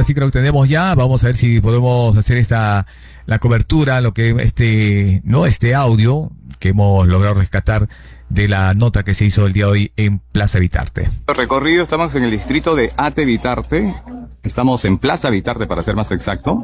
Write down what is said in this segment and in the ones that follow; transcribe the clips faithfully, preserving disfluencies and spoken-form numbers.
sí creo que tenemos ya. Vamos a ver si podemos hacer esta la cobertura, lo que este no este audio que hemos logrado rescatar de la nota que se hizo el día de hoy en Plaza Vitarte. Recorrido, estamos en el distrito de Ate Vitarte. Estamos en Plaza Vitarte, para ser más exacto.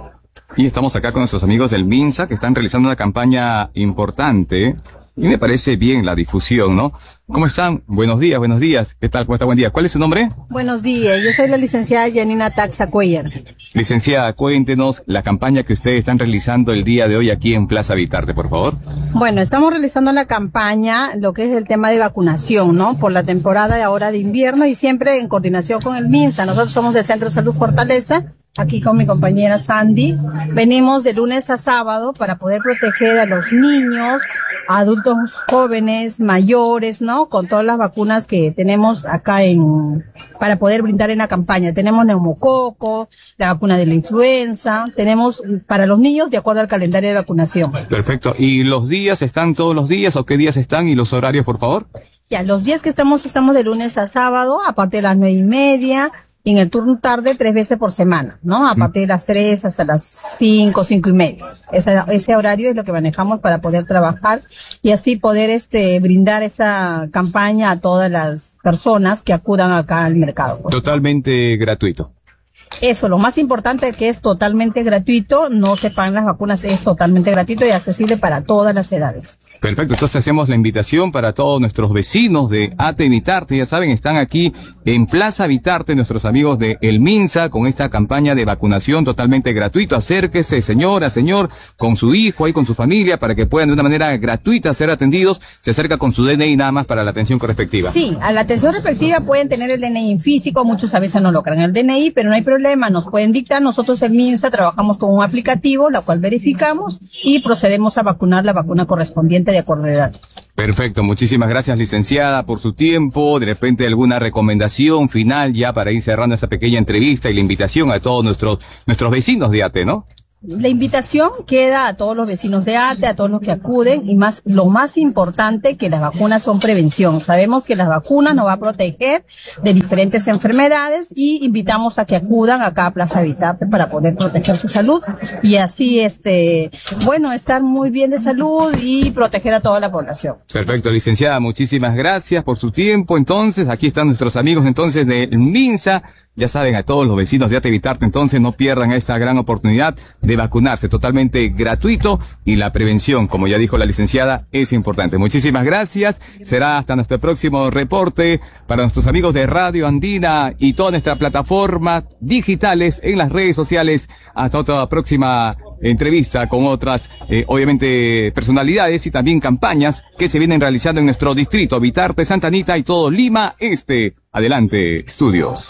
Y estamos acá con nuestros amigos del MINSA, que están realizando una campaña importante. Y me parece bien la difusión, ¿no? ¿Cómo están? Buenos días, buenos días. ¿Qué tal? ¿Cómo está? Buen día. ¿Cuál es su nombre? Buenos días. Yo soy la licenciada Janina Taxa Cuellar. Licenciada, cuéntenos la campaña que ustedes están realizando el día de hoy aquí en Plaza Vitarte, por favor. Bueno, estamos realizando la campaña, lo que es el tema de vacunación, ¿no? Por la temporada de ahora de invierno y siempre en coordinación con el MINSA. Nosotros somos del Centro de Salud Fortaleza. Aquí con mi compañera Sandy, venimos de lunes a sábado para poder proteger a los niños, a adultos jóvenes, mayores, ¿no? Con todas las vacunas que tenemos acá en, para poder brindar en la campaña. Tenemos neumococo, la vacuna de la influenza, tenemos para los niños de acuerdo al calendario de vacunación. Perfecto. ¿Y los días están todos los días o qué días están y los horarios, por favor? Ya, los días que estamos, estamos de lunes a sábado, a partir de las nueve y media. Y en el turno tarde tres veces por semana, ¿no? A partir de las tres hasta las cinco, cinco y media. Ese, ese horario es lo que manejamos para poder trabajar y así poder este brindar esta campaña a todas las personas que acudan acá al mercado. Totalmente gratuito. Eso, lo más importante es que es totalmente gratuito, no se pagan las vacunas, es totalmente gratuito y accesible para todas las edades. Perfecto, entonces hacemos la invitación para todos nuestros vecinos de Ate Vitarte, ya saben, están aquí en Plaza Vitarte, nuestros amigos de El MINSA, con esta campaña de vacunación totalmente gratuito. Acérquese, señora, señor, con su hijo, ahí con su familia, para que puedan de una manera gratuita ser atendidos. Se acerca con su D N I nada más para la atención correspectiva. Sí, a la atención respectiva pueden tener el D N I en físico, muchos a veces no logran el D N I, pero no hay problema, nos pueden dictar. Nosotros en MINSA trabajamos con un aplicativo, la cual verificamos y procedemos a vacunar la vacuna correspondiente de acuerdo de edad. Perfecto, muchísimas gracias, licenciada, por su tiempo. De repente alguna recomendación final ya para ir cerrando esta pequeña entrevista y la invitación a todos nuestros nuestros vecinos de Ate, ¿no? La invitación queda a todos los vecinos de Ate, a todos los que acuden y más, lo más importante, que las vacunas son prevención. Sabemos que las vacunas nos va a proteger de diferentes enfermedades y invitamos a que acudan acá a Plaza Vitarte para poder proteger su salud y así, este, bueno, estar muy bien de salud y proteger a toda la población. Perfecto, licenciada, muchísimas gracias por su tiempo. Entonces, aquí están nuestros amigos entonces del MINSA. Ya saben, a todos los vecinos de Ate Vitarte, entonces no pierdan esta gran oportunidad de vacunarse totalmente gratuito y la prevención, como ya dijo la licenciada, es importante. Muchísimas gracias. Será hasta nuestro próximo reporte para nuestros amigos de Radio Andina y toda nuestra plataforma digitales en las redes sociales. Hasta otra próxima entrevista con otras, eh, obviamente, personalidades y también campañas que se vienen realizando en nuestro distrito, Vitarte, Santa Anita y todo Lima Este. Adelante, estudios.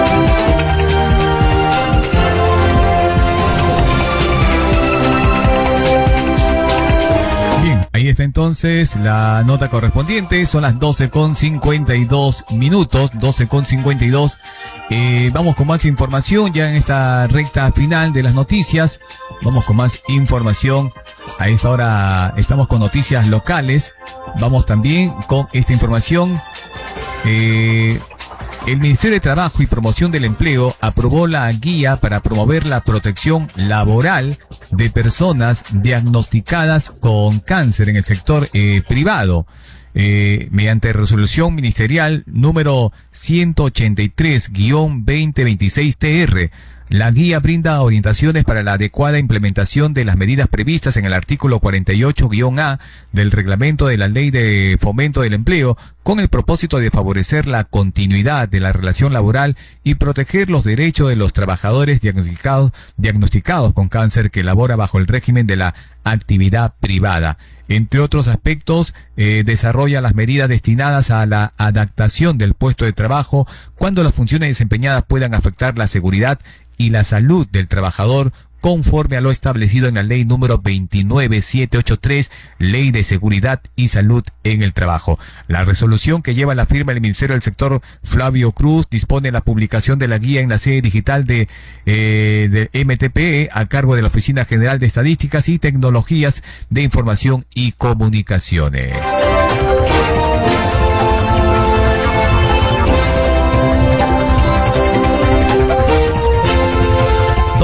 Bien, ahí está entonces la nota correspondiente. Son las doce con cincuenta y dos minutos, doce con cincuenta y dos. Eh, vamos con más información ya en esta recta final de las noticias. Vamos con más información. A esta hora estamos con noticias locales. Vamos también con esta información. Eh, el Ministerio de Trabajo y Promoción del Empleo aprobó la guía para promover la protección laboral de personas diagnosticadas con cáncer en el sector eh, privado. Eh, mediante resolución ministerial número ciento ochenta y tres guión veinte veintiséis T R. La guía brinda orientaciones para la adecuada implementación de las medidas previstas en el artículo cuarenta y ocho guión A del reglamento de la Ley de Fomento del Empleo, con el propósito de favorecer la continuidad de la relación laboral y proteger los derechos de los trabajadores diagnosticados, diagnosticados con cáncer que labora bajo el régimen de la actividad privada. Entre otros aspectos, eh, desarrolla las medidas destinadas a la adaptación del puesto de trabajo cuando las funciones desempeñadas puedan afectar la seguridad y la salud del trabajador, conforme a lo establecido en la ley número veintinueve mil setecientos ochenta y tres, Ley de Seguridad y Salud en el Trabajo. La resolución, que lleva la firma del Ministerio del Sector Flavio Cruz, dispone la publicación de la guía en la sede digital de, eh, de M T P E a cargo de la Oficina General de Estadísticas y Tecnologías de Información y Comunicaciones.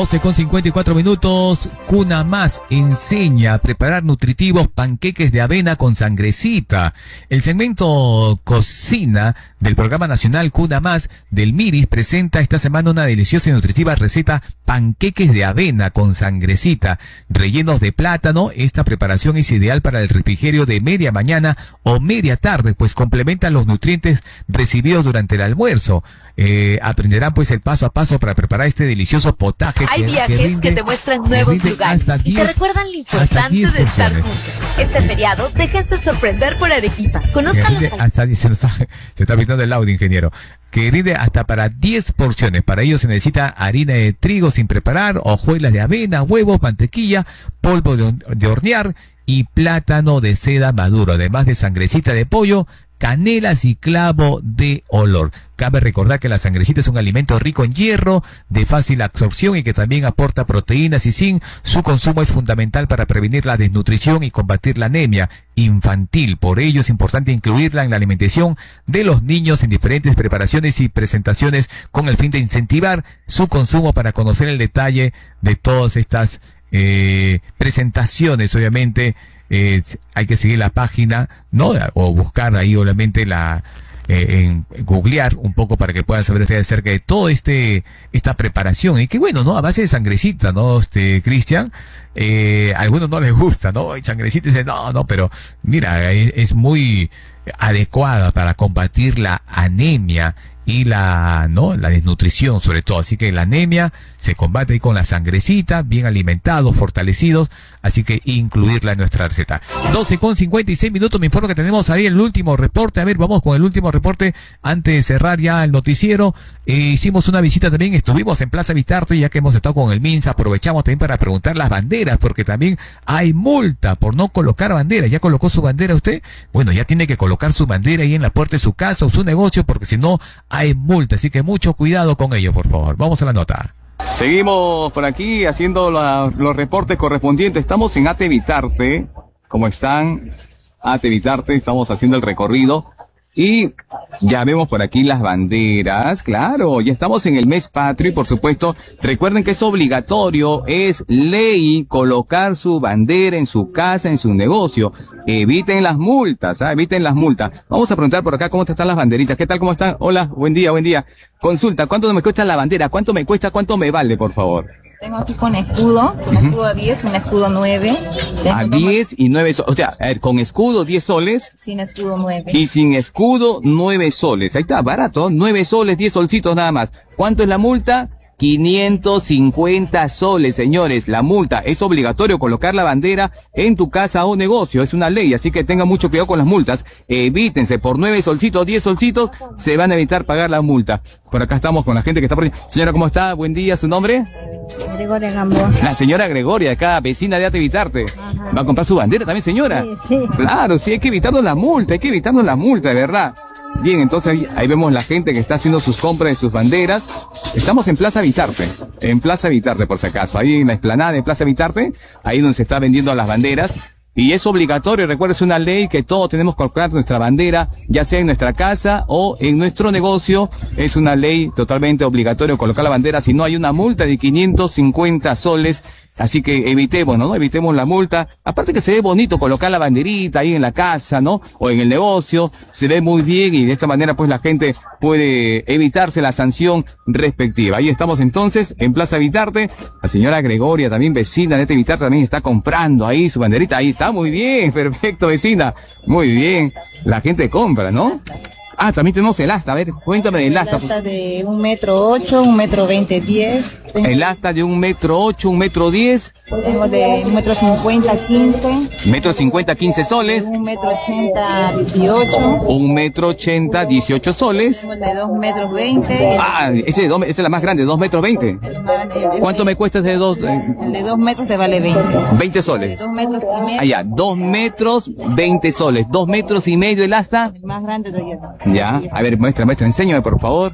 doce con cincuenta y cuatro minutos. Cuna Más enseña a preparar nutritivos panqueques de avena con sangrecita. El segmento Cocina del Programa Nacional Cuna Más del MIRIS presenta esta semana una deliciosa y nutritiva receta panqueques de avena con sangrecita, rellenos de plátano. Esta preparación es ideal para el refrigerio de media mañana o media tarde, pues complementa los nutrientes recibidos durante el almuerzo. Eh, aprenderán pues el paso a paso para preparar este delicioso potaje. Hay que, viajes que, rinde, que te muestran nuevos lugares y te recuerdan lo importante de estar juntos. Este feriado, déjense sorprender por Arequipa. Conozcan los hasta, se, está, se está pintando el audio, ingeniero. Que rinde hasta para diez porciones. Para ello se necesita harina de trigo sin preparar, hojuelas de avena, huevos, mantequilla, polvo de, de hornear y plátano de seda maduro, además de sangrecita de pollo, canelas y clavo de olor. Cabe recordar que la sangrecita es un alimento rico en hierro, de fácil absorción y que también aporta proteínas y zinc. Su consumo es fundamental para prevenir la desnutrición y combatir la anemia infantil. Por ello es importante incluirla en la alimentación de los niños en diferentes preparaciones y presentaciones con el fin de incentivar su consumo. Para conocer el detalle de todas estas eh, presentaciones, obviamente, Eh, hay que seguir la página, ¿no? O buscar ahí, obviamente, la eh, en googlear un poco para que puedan saber ustedes acerca de todo este esta preparación. Y que bueno, ¿no? A base de sangrecita, ¿no? Este, Cristian, eh, a algunos no les gusta, ¿no? Y sangrecita dice, no, no, pero mira, es, es muy adecuada para combatir la anemia y la, ¿no? La desnutrición sobre todo. Así que la anemia se combate ahí con la sangrecita, bien alimentados, fortalecidos, así que incluirla en nuestra receta. doce con cincuenta y seis minutos, me informo que tenemos ahí el último reporte. A ver, vamos con el último reporte antes de cerrar ya el noticiero. Eh, hicimos una visita también, estuvimos en Plaza Vitarte, ya que hemos estado con el MINSA, aprovechamos también para preguntar las banderas, porque también hay multa por no colocar bandera. ¿Ya colocó su bandera usted? Bueno, ya tiene que colocar su bandera ahí en la puerta de su casa o su negocio, porque si no hay multa, así que mucho cuidado con ello, por favor. Vamos a la nota. Seguimos por aquí haciendo la, los reportes correspondientes. Estamos en Ate Vitarte. ¿Cómo están? Ate Vitarte, estamos haciendo el recorrido. Y ya vemos por aquí las banderas, claro, ya estamos en el mes patrio y por supuesto, recuerden que es obligatorio, es ley colocar su bandera en su casa, en su negocio. Eviten las multas, ¿ah? Eviten las multas. Vamos a preguntar por acá cómo están las banderitas. ¿Qué tal? ¿Cómo están? Hola, buen día, buen día. Consulta, ¿cuánto me cuesta la bandera? ¿Cuánto me cuesta? ¿Cuánto me vale, por favor? Tengo aquí con escudo, con uh-huh. escudo a diez, sin escudo nueve. A diez y nueve soles. O sea, a ver, con escudo diez soles. Sin escudo nueve. Y sin escudo nueve soles. Ahí está, barato. nueve soles, diez solcitos nada más. ¿Cuánto es la multa? quinientos cincuenta soles, señores. La multa es obligatorio colocar la bandera en tu casa o negocio. Es una ley, así que tengan mucho cuidado con las multas. Evítense, por nueve solcitos, diez solcitos, se van a evitar pagar la multa. Por acá estamos con la gente que está por ahí. Señora, ¿cómo está? Buen día, ¿su nombre? Gregoria Gamboa. La señora Gregoria, acá, vecina de Ate Vitarte. Ajá. ¿Va a comprar su bandera también, señora? Sí, sí. Claro, sí, hay que evitarnos la multa, hay que evitarnos la multa, de verdad. Bien, entonces ahí, ahí vemos la gente que está haciendo sus compras de sus banderas. Estamos en Plaza Vitarte, en Plaza Vitarte por si acaso, ahí en la explanada de Plaza Vitarte, ahí donde se está vendiendo las banderas. Y es obligatorio, recuerda, es una ley que todos tenemos que colocar nuestra bandera, ya sea en nuestra casa o en nuestro negocio. Es una ley totalmente obligatorio colocar la bandera, si no hay una multa de quinientos cincuenta soles. Así que evitemos, ¿no? Evitemos la multa. Aparte que se ve bonito colocar la banderita ahí en la casa, ¿no? O en el negocio. Se ve muy bien y de esta manera pues la gente puede evitarse la sanción respectiva. Ahí estamos entonces en Plaza Vitarte. La señora Gregoria, también vecina de Ate Vitarte, también está comprando ahí su banderita. Ahí está, muy bien, perfecto, vecina. Muy bien. La gente compra, ¿no? Ah, también tenemos el asta. A ver, cuéntame del asta. El asta de un metro ocho, un metro veinte, diez. El asta de un metro ocho, un metro diez. Tengo de un metro cincuenta, quince. Metro cincuenta, quince soles. Un metro ochenta, dieciocho. Un metro ochenta, dieciocho soles. Tengo el de dos metros veinte. Ah, ese de dos, esa es la más grande, dos metros veinte. ¿Cuánto me cuesta ese de dos? Eh? El de dos metros te vale veinte. veinte soles. El de dos metros y medio. Ah, ya, dos metros, veinte soles. Dos metros y medio el asta. El más grande de ayer. Ya, a ver, muestra, muestra, enséñame por favor.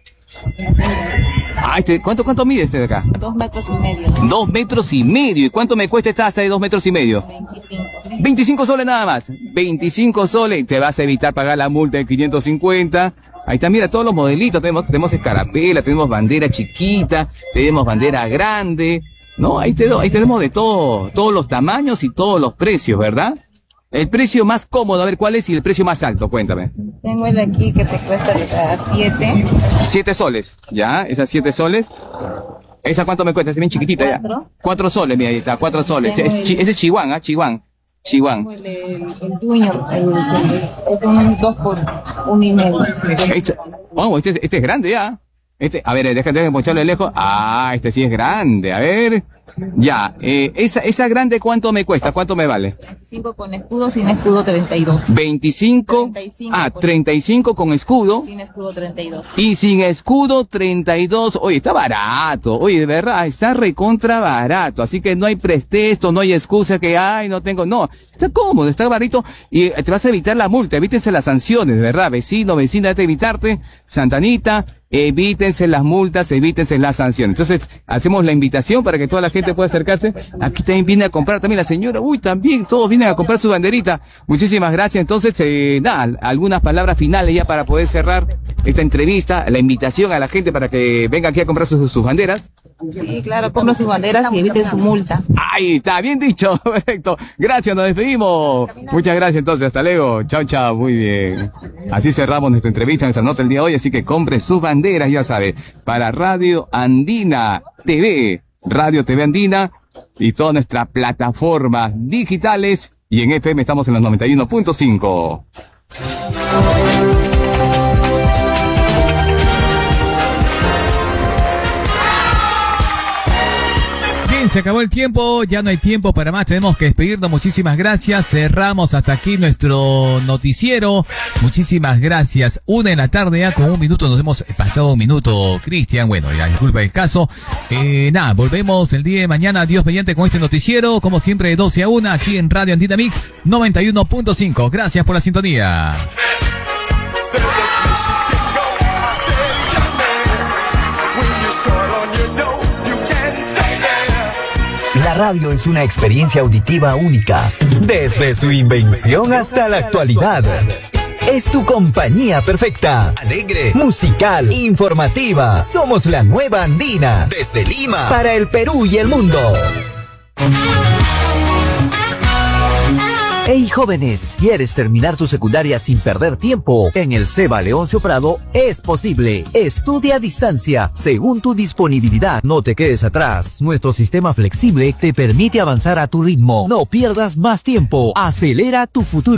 Ah, este, ¿cuánto, cuánto mide este de acá? Dos metros y medio. Dos metros y medio. ¿Y cuánto me cuesta esta asta de dos metros y medio? Veinticinco. veinticinco soles nada más. veinticinco soles. Te vas a evitar pagar la multa de quinientos cincuenta. Ahí está, mira, todos los modelitos. Tenemos, tenemos escarapela, tenemos bandera chiquita, tenemos bandera grande. No, ahí, te, ahí tenemos de todo, todos los tamaños y todos los precios, ¿verdad? El precio más cómodo, a ver, ¿cuál es? Y el precio más alto, cuéntame. Tengo el aquí que te cuesta siete. Siete soles, ¿ya? Esas siete soles. ¿Esa cuánto me cuesta? Es bien chiquitita ya. Cuatro. Cuatro soles, mira, ahí está, cuatro soles. Es, es, ese es Chihuán, ¿ah? Chihuán. Chihuán. El, el, el dueño, el, el, es un dos por un y medio. Este, oh, este, es, este es grande ya. Este, a ver, déjate de poncharlo lejos. Ah, este sí es grande. A ver. Ya, eh, esa, esa grande, ¿cuánto me cuesta? ¿Cuánto me vale? veinticinco con escudo, sin escudo treinta y dos. veinticinco. treinta y cinco Ah, con treinta y cinco con escudo. Sin escudo treinta y dos. Y sin escudo treinta y dos. Oye, está barato. Oye, de verdad, está recontra barato. Así que no hay pretexto, no hay excusa que, ay, no tengo. No, está cómodo, está barato. Y te vas a evitar la multa, evítense las sanciones, de verdad. Vecino, vecina, de evitarte. Santanita, evítense las multas, evítense las sanciones. Entonces, hacemos la invitación para que toda la gente pueda acercarse. Aquí también viene a comprar, también la señora, uy, también todos vienen a comprar su banderita. Muchísimas gracias. Entonces, eh, nada, algunas palabras finales ya para poder cerrar esta entrevista, la invitación a la gente para que venga aquí a comprar sus, sus banderas. Sí, claro, compren sus banderas y eviten su multa. Ahí está, bien dicho, perfecto. Gracias, nos despedimos. Muchas gracias entonces, hasta luego. Chao, chao, muy bien. Así cerramos nuestra entrevista, nuestra nota el día de hoy, así que compre sus banderas, ya sabe, para Radio Andina T V, Radio T V Andina y todas nuestras plataformas digitales, y en F M estamos en los noventa y uno punto cinco. Se acabó el tiempo, ya no hay tiempo para más, tenemos que despedirnos. Muchísimas gracias, cerramos hasta aquí nuestro noticiero. Muchísimas gracias. Una en la tarde ya con un minuto, nos hemos pasado un minuto, Cristian. Bueno, ya disculpa el caso. Eh, nada, volvemos el día de mañana, Dios mediante, con este noticiero, como siempre de doce a una, aquí en Radio Andina Mix noventa y uno punto cinco. Gracias por la sintonía. La radio es una experiencia auditiva única, desde su invención hasta la actualidad. Es tu compañía perfecta, alegre, musical, informativa. Somos la nueva Andina, desde Lima, para el Perú y el mundo. Hey jóvenes, ¿quieres terminar tu secundaria sin perder tiempo? En el SEBA Leoncio Prado es posible. Estudia a distancia, según tu disponibilidad. No te quedes atrás. Nuestro sistema flexible te permite avanzar a tu ritmo. No pierdas más tiempo. Acelera tu futuro.